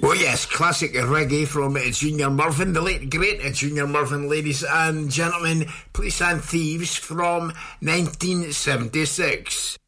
Oh yes, classic reggae from Junior Murvin, the late great Junior Murvin, ladies and gentlemen. Police and Thieves from 1976.